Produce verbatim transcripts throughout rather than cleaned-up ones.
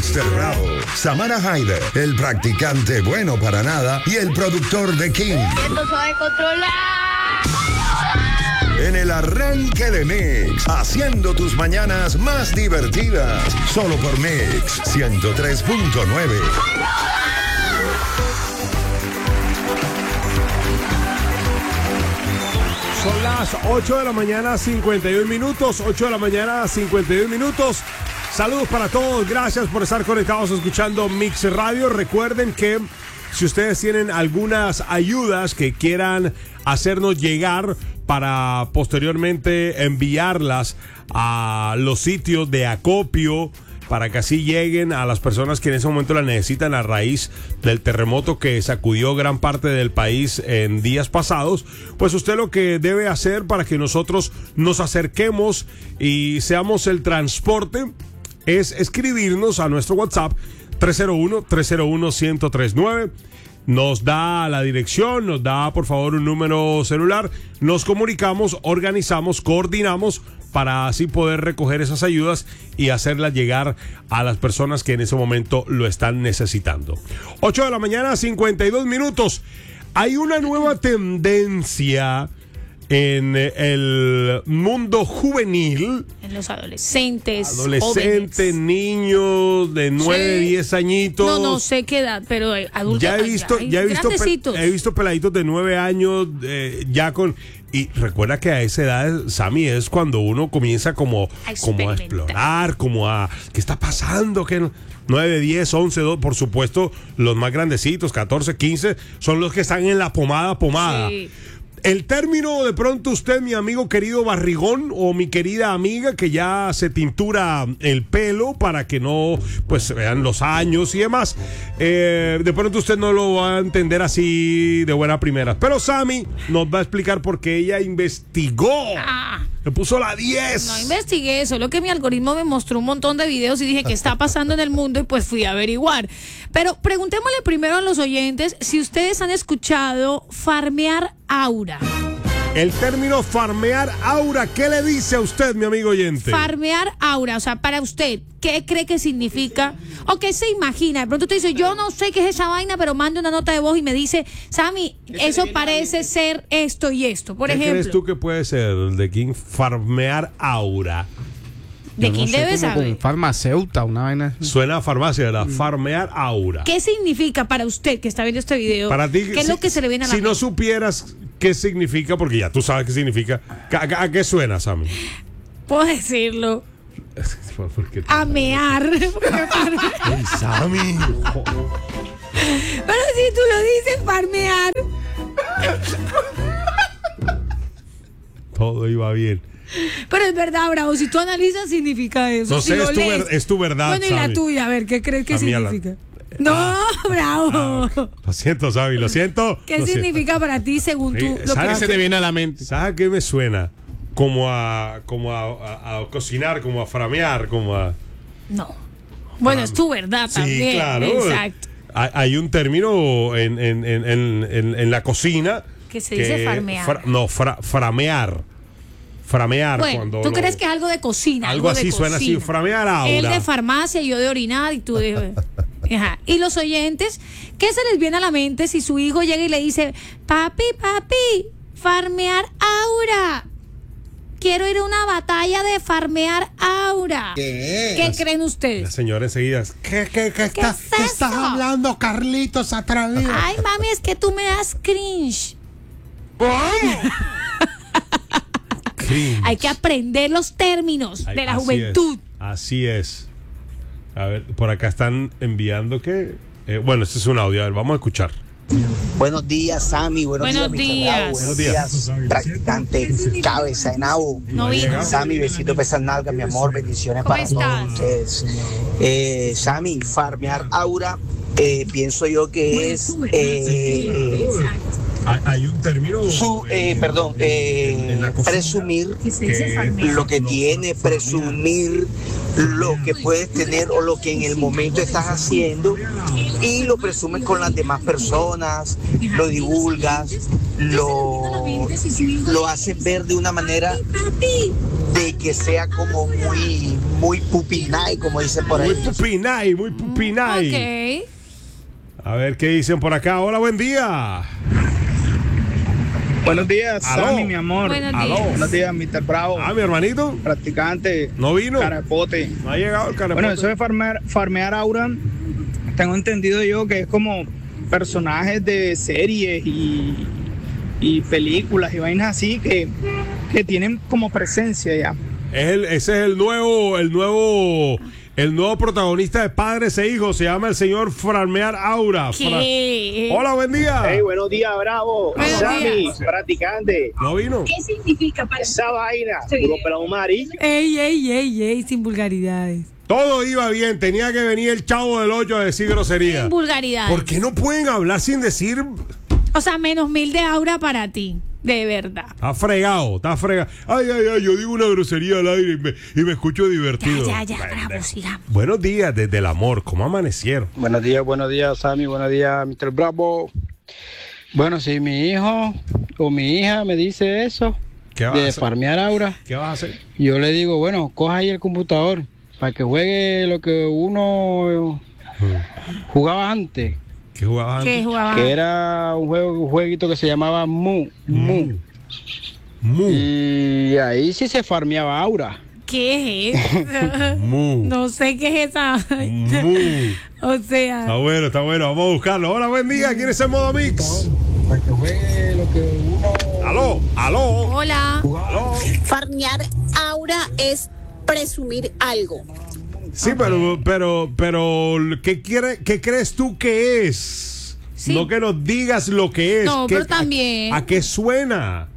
Dexter Bravo, Samara Haider, el practicante bueno para nada y el productor de King. Esto se va a controlar. En el arranque de Mix, haciendo tus mañanas más divertidas. Solo por Mix ciento tres punto nueve. Son las ocho de la mañana, cincuenta y un minutos. ocho de la mañana, cincuenta y un minutos. Saludos para todos. Gracias por estar conectados escuchando Mix Radio. Recuerden que si ustedes tienen algunas ayudas que quieran hacernos llegar para posteriormente enviarlas a los sitios de acopio, para que así lleguen a las personas que en ese momento la necesitan a raíz del terremoto que sacudió gran parte del país en días pasados, pues usted lo que debe hacer para que nosotros nos acerquemos y seamos el transporte es escribirnos a nuestro WhatsApp tres cero uno, tres cero uno, uno cero tres nueve. Nos da la dirección, nos da por favor un número celular, nos comunicamos, organizamos, coordinamos para así poder recoger esas ayudas y hacerlas llegar a las personas que en ese momento lo están necesitando. ocho de la mañana, cincuenta y dos minutos. Hay una nueva tendencia en el mundo juvenil. En los adolescentes. Adolescentes, jóvenes, niños de nueve, diez añitos. No, no sé qué edad, pero adultos. Ya he visto, ya, ya he visto, pe- he visto peladitos de nueve años eh, ya con. Y recuerda que a esa edad, Sammy, es cuando uno comienza como a, como a explorar, como a ¿qué está pasando? ¿Qué no? nueve, diez, once, dos, por supuesto, los más grandecitos, catorce, quince, son los que están en la pomada, pomada. Sí. El término, de pronto usted, mi amigo querido barrigón, o mi querida amiga que ya se tintura el pelo para que no, pues, vean los años y demás, eh, de pronto usted no lo va a entender así de buena primera. Pero Sammy nos va a explicar por qué ella investigó. Ah. Le puso la diez. No investigué, solo que mi algoritmo me mostró un montón de videos y dije qué está pasando en el mundo y pues fui a averiguar. Pero preguntémosle primero a los oyentes si ustedes han escuchado farmear aura. El término farmear aura, ¿qué le dice a usted, mi amigo oyente? Farmear aura, o sea, para usted, ¿qué cree que significa? ¿O qué se imagina? De pronto usted dice, yo no sé qué es esa vaina, pero manda una nota de voz y me dice, Sammy, eso parece ser esto y esto. Por ¿Qué ejemplo. crees tú que puede ser el de King farmear aura? ¿De quién no debe saber? Farmacéutica, una vaina. Suena a farmacia, ¿verdad? Mm. Farmear aura. ¿Qué significa para usted que está viendo este video? Para ti, ¿qué es si, lo que se le viene a la Si mente? No supieras qué significa, porque ya tú sabes qué significa, ¿a, a qué suena, Sammy? Puedo decirlo. A mear. Ay, Sammy. Pero si tú lo dices, farmear. Todo iba bien. Pero es verdad, Bravo, si tú analizas significa eso. No si sé, lo es, tu ver, es tu verdad, bueno, y Sammy. La tuya, a ver, ¿qué crees que significa? La... No, ah, Bravo. Ah, lo siento, Sammy, lo siento. ¿Qué lo significa siento. para ti según tú? Lo que se te viene a la mente? ¿Sabes qué me suena? Como a como a, a, a cocinar, como a framear, como a... No. Bueno, es tu verdad sí, también. Claro. Exacto. Hay, hay un término en, en, en, en, en la cocina que se dice farmear. Fra, no, fra, framear. Framear. Bueno, cuando ¿tú lo, crees que es algo de cocina? Algo, algo así, de suena cocina. así, framear aura. Él de farmacia, yo de orinar y tú de... Ajá. Y los oyentes, ¿qué se les viene a la mente si su hijo llega y le dice, papi, papi, farmear aura? Quiero ir a una batalla de farmear aura. ¿Qué, ¿Qué creen ustedes? La señora enseguida, ¿qué, qué, qué, ¿Qué, está, es ¿qué estás hablando, Carlitos atrevido? Ay, mami, es que tú me das cringe. Cringe. Hay que aprender los términos Ay, de la así juventud. Es, así es. A ver, por acá están enviando que... Eh, bueno, este es un audio, a ver, vamos a escuchar. Buenos días, Sammy. Buenos, Buenos días, días. Buenos días, practicante, cabeza de nabo. No vino. Sammy, besito pesar nalga, mi amor. Bendiciones para estás? todos ustedes. Eh, Sammy, farmear aura, eh, pienso yo que es... Eh, Hay un término. Su, eh, perdón, eh, presumir lo que tiene, presumir lo que puedes tener o lo que en el momento estás haciendo y lo presumes con las demás personas, lo divulgas, lo, lo haces ver de una manera de que sea como muy, muy pupinay, como dicen por ahí. Muy pupinay, muy pupinay. Ok. A ver qué dicen por acá. Hola, buen día. Buenos días, Aló. Sammy, mi amor. Buenos Aló. días. Buenos días, mister Bravo. Ah, mi hermanito. Practicante. No vino. Carapote. No ha llegado el carepote. Bueno, eso de farmear, farmear aura, tengo entendido yo que es como personajes de series y, y películas y vainas así que, que tienen como presencia ya. Es el, ese es el nuevo, el nuevo, el nuevo protagonista de Padres e Hijos. Se llama el señor Farmear Aura. Fra- ¿Qué? Hola, buen día. Hey, buenos días, Bravo. Buenos Sammy, días. practicante. No vino. ¿Qué significa para Esa vaina, puro pelado amarillo. Ey, ey, ey, ey, sin vulgaridades. Todo iba bien. Tenía que venir el chavo del ocho a decir grosería. Sin vulgaridades. ¿Por qué no pueden hablar sin decir? O sea, menos mil de aura para ti. De verdad. Está fregado, está fregado. Ay, ay, ay, yo digo una grosería al aire y me, y me escucho divertido. Ya, ya, ya, Pendejo. bravo, sigamos. Buenos días desde el amor. ¿Cómo amanecieron? Buenos días, buenos días, Sammy, buenos días, mister Bravo. Bueno, si mi hijo o mi hija me dice eso, ¿Qué vas a de hacer? farmear aura, ¿Qué vas a hacer? yo le digo, bueno, coja ahí el computador para que juegue lo que uno jugaba antes, ¿Qué jugabas ¿Qué antes? jugaba? que era un juego, un jueguito que se llamaba Mu, Mu. Mu. Y ahí sí se farmeaba aura. ¿Qué es eso? Mu. No sé qué es esa. Mu. O Está sea, bueno, está bueno. Vamos a buscarlo. Hola, buen día. ¿Quién es el modo mix? Para que juegue lo que uno... Aló, aló. hola. Aló. farmear aura es presumir algo? Sí, pero, pero, pero, ¿qué, quiere, ¿qué crees tú que es? Sí. No que nos digas lo que es. No, ¿Qué- pero a- también. ¿A, qué suena?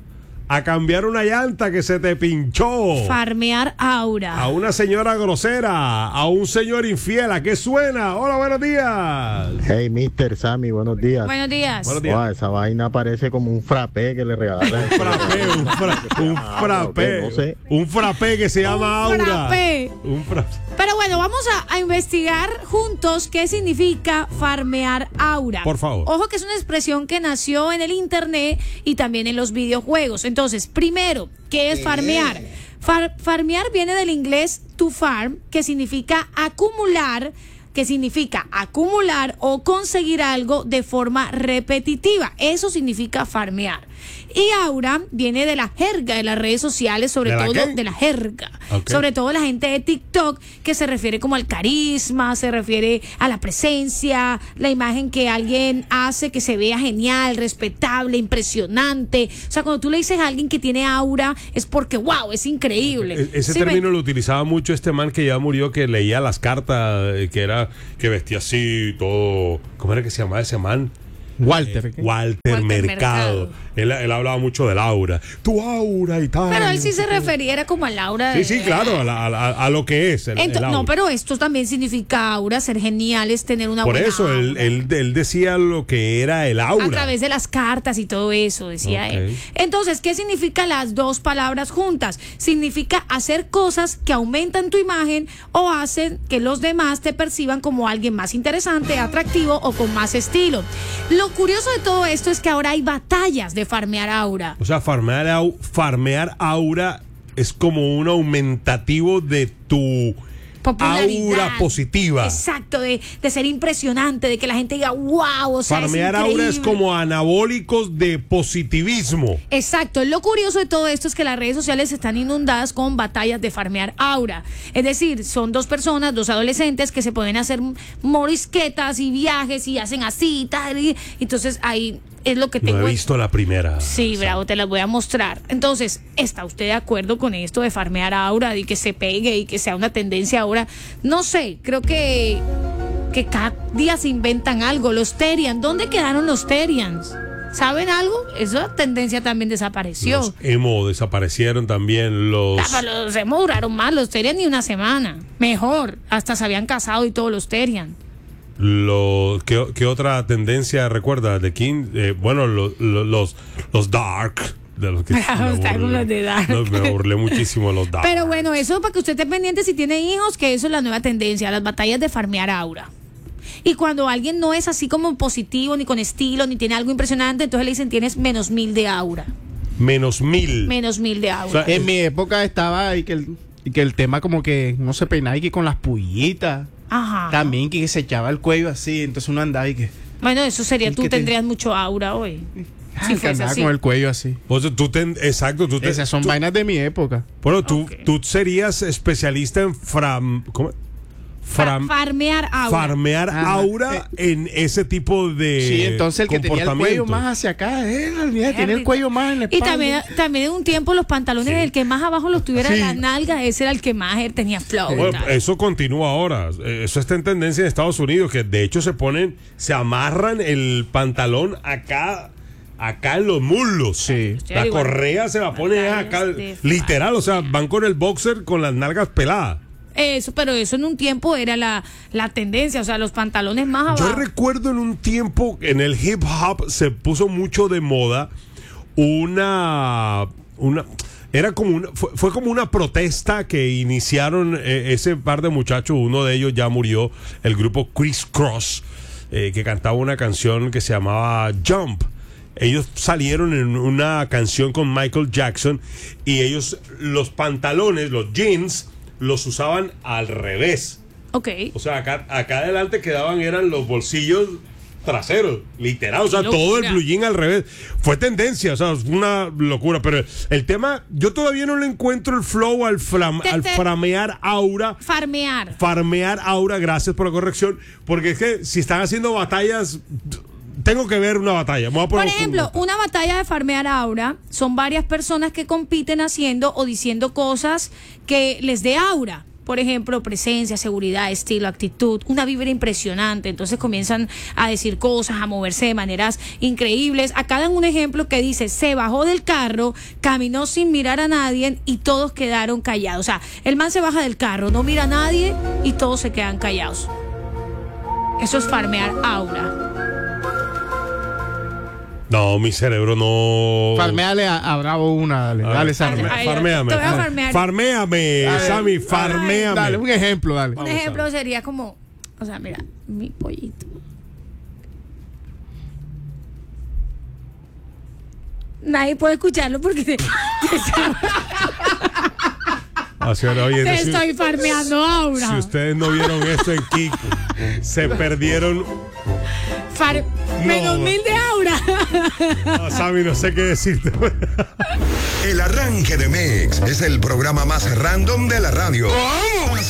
A cambiar una llanta que se te pinchó. Farmear aura. A una señora grosera. A un señor infiel. ¿A qué suena? Hola, buenos días. Hey, mister Sammy, buenos días. Buenos días. Buenos días. Wow, esa vaina parece como un frappé que le regalaron. Un frappé, un, fra- un Ah, frappé. no sé. Un frappé que se llama Un Aura. frappé. Un frappé. Pero bueno, vamos a, a investigar juntos qué significa farmear aura. Por favor. Ojo que es una expresión que nació en el internet y también en los videojuegos. Entonces, primero, ¿qué es farmear? Far- farmear viene del inglés to farm, que significa acumular, que significa acumular o conseguir algo de forma repetitiva. Eso significa farmear. Y aura viene de la jerga de las redes sociales, sobre ¿De la todo qué? de la jerga. Ok. Sobre todo la gente de TikTok, que se refiere como al carisma, se refiere a la presencia, la imagen que alguien hace que se vea genial, respetable, impresionante. O sea, cuando tú le dices a alguien que tiene aura, es porque, wow, es increíble. E- Ese ¿Sí término ven? lo utilizaba mucho este man que ya murió, que leía las cartas, eh, que era, que vestía así, todo. ¿Cómo era que se llamaba ese man? Walter. ¿qué? Walter, Walter Mercado. Mercado. Él, él hablaba mucho del aura. Tu aura y tal. Pero él sí no sé se qué. refería era como al aura Sí, de... sí, claro, a, la- a la- a lo que es. El, Ento- el aura. no, pero esto también significa aura, ser genial, es tener una Por buena eso él, aura. él, él decía lo que era el aura. A través de las cartas y todo eso, decía Ok. él. Entonces, ¿qué significa las dos palabras juntas? Significa hacer cosas que aumentan tu imagen o hacen que los demás te perciban como alguien más interesante, atractivo o con más estilo. Lo curioso de todo esto es que ahora hay batallas de farmear aura. O sea, farmear, au- farmear aura es como un aumentativo de tu Popularidad. aura positiva. Exacto, de, de ser impresionante, de que la gente diga, wow, o sea, Farmear es aura es increíble". como anabólicos de positivismo. Exacto, lo curioso de todo esto es que las redes sociales están inundadas con batallas de farmear aura. Es decir, son dos personas, dos adolescentes que se pueden hacer morisquetas y viajes y hacen así y tal. Y entonces ahí es lo que No tengo. he visto la primera. Sí, bravo, te las voy a mostrar. Entonces, ¿está usted de acuerdo con esto de farmear aura y que se pegue y que sea una tendencia ahora? No sé, creo que, que cada día se inventan algo. Los Terian, ¿dónde quedaron los Terians? ¿Saben algo? Esa tendencia también desapareció. Los emo desaparecieron también. Los. Ah, pero los emo duraron más, los Terian ni una semana. Mejor, hasta se habían casado y todos los Terian. Lo, ¿qué, qué otra tendencia recuerda de King? Eh, bueno, lo- lo- los, los dark. De los que Bravo, me está con burlé. los de dark. No, me burlé muchísimo de los dark. Pero bueno, eso para que usted esté pendiente si tiene hijos, que eso es la nueva tendencia, las batallas de farmear aura. Y cuando alguien no es así como positivo, ni con estilo, ni tiene algo impresionante, entonces le dicen tienes menos mil de aura. Menos mil. Menos mil de aura. O sea, En mi época estaba ahí que el, y que el tema como que no se peinaba y que con las pullitas. Ajá. También que se echaba el cuello así, entonces uno andaba y que... Bueno, eso sería, ¿Y tú qué te- tendrías mucho aura hoy. Ah, Si que fuese andaba así. con el cuello así. O sea, tú te, exacto, tú te, Esas son tú- vainas de mi época. Bueno, tú, Ok. tú serías especialista en fram, ¿cómo? Fa- Fram- farmear aura. farmear Ajá. aura en ese tipo de Sí, entonces el que tenía el cuello comportamiento. más hacia acá, eh, en realidad tiene el cuello más en la Y espalda. también, también en un tiempo los pantalones, el que más abajo los tuviera en Sí. las nalgas, ese era el que más él tenía flow. y Bueno, tal. eso continúa ahora. Eh, Eso está en tendencia en Estados Unidos, que de hecho se ponen, se amarran el pantalón acá, acá en los muslos. Sí. La Igual. correa se la pone Batallas acá, de literal, o sea, van con el boxer con las nalgas peladas. Eso, pero eso en un tiempo era la, la tendencia, o sea, los pantalones más Yo abajo. recuerdo en un tiempo en el hip hop se puso mucho de moda una una era como una fue, fue como una protesta que iniciaron eh, ese par de muchachos, uno de ellos ya murió, el grupo Criss Cross, eh, que cantaba una canción que se llamaba Jump. Ellos salieron en una canción con Michael Jackson y ellos los pantalones, los jeans, los usaban al revés. Ok. O sea, acá, acá adelante quedaban, eran los bolsillos traseros, literal, o sea, Qué todo el locura. blue jean al revés. Fue tendencia, o sea, fue una locura, pero el tema, yo todavía no le encuentro el flow al, flam- Te- al te- framear aura, Farmear. farmear aura, gracias por la corrección, porque es que si están haciendo batallas, tengo que ver una batalla. Me voy a Por poner ejemplo, una- una batalla de farmear aura son varias personas que compiten haciendo o diciendo cosas que les dé aura. Por ejemplo, presencia, seguridad, estilo, actitud, una vibra impresionante. Entonces comienzan a decir cosas, a moverse de maneras increíbles. Acá dan un ejemplo que dice, se bajó del carro, caminó sin mirar a nadie y todos quedaron callados. O sea, el man se baja del carro, no mira a nadie y todos se quedan callados. Eso es farmear aura. No, mi cerebro no. Farmeale a, a Bravo una, dale. A ver, Dale, Sammy. farme- Ay, farméame. te voy a farmear. Farméame, Dale. Sammy, farméame. Dale, un ejemplo, dale. Un ejemplo sería como, o sea, mira, mi pollito. Nadie puede escucharlo porque te, te, Ah, señora, oye, te si- estoy farmeando aura. Si ustedes no vieron esto en Kiko, se perdieron. Far- menos mil de aura. No, Sammy, no sé qué decirte. El arranque de Mix es el programa más random de la radio.